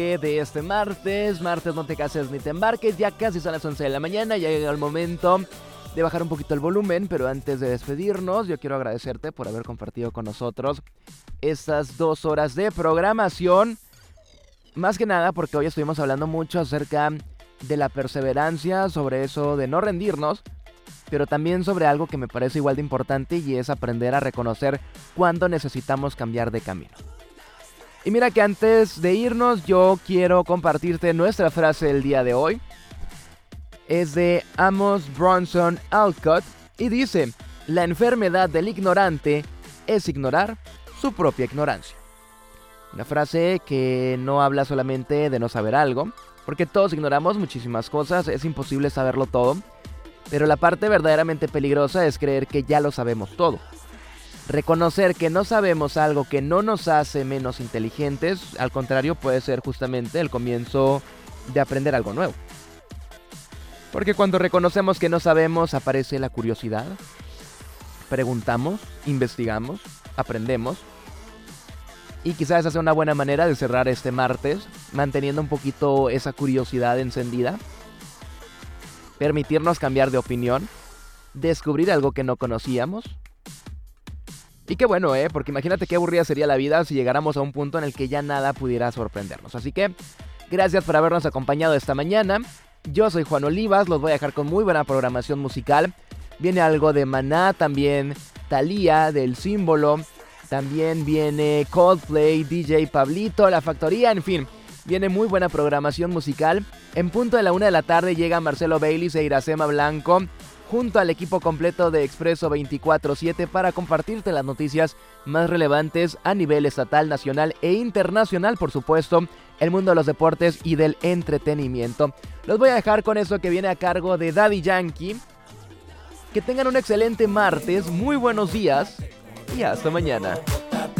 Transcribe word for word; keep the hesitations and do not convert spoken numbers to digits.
De este martes, martes no te cases ni te embarques, ya casi son las once de la mañana, ya llega el momento de bajar un poquito el volumen, pero antes de despedirnos, yo quiero agradecerte por haber compartido con nosotros estas dos horas de programación, más que nada porque hoy estuvimos hablando mucho acerca de la perseverancia, sobre eso de no rendirnos, pero también sobre algo que me parece igual de importante y es aprender a reconocer cuándo necesitamos cambiar de camino. Y mira que antes de irnos yo quiero compartirte nuestra frase del día de hoy. Es de Amos Bronson Alcott y dice: la enfermedad del ignorante es ignorar su propia ignorancia. Una frase que no habla solamente de no saber algo, porque todos ignoramos muchísimas cosas, es imposible saberlo todo, pero la parte verdaderamente peligrosa es creer que ya lo sabemos todo. Reconocer que no sabemos algo que no nos hace menos inteligentes, al contrario, puede ser justamente el comienzo de aprender algo nuevo. Porque cuando reconocemos que no sabemos, aparece la curiosidad. Preguntamos, investigamos, aprendemos. Y quizás esa sea una buena manera de cerrar este martes, manteniendo un poquito esa curiosidad encendida. Permitirnos cambiar de opinión, descubrir algo que no conocíamos. Y qué bueno, ¿eh? Porque imagínate qué aburrida sería la vida si llegáramos a un punto en el que ya nada pudiera sorprendernos. Así que, gracias por habernos acompañado esta mañana. Yo soy Juan Olivas, los voy a dejar con muy buena programación musical. Viene algo de Maná, también Thalía, del Símbolo. También viene Coldplay, D J Pablito, La Factoría, en fin. Viene muy buena programación musical. En punto de la una de la tarde llega Marcelo Baylis e Iracema Blanco, junto al equipo completo de Expreso veinticuatro siete para compartirte las noticias más relevantes a nivel estatal, nacional e internacional, por supuesto, el mundo de los deportes y del entretenimiento. Los voy a dejar con eso que viene a cargo de Daddy Yankee. Que tengan un excelente martes, muy buenos días y hasta mañana.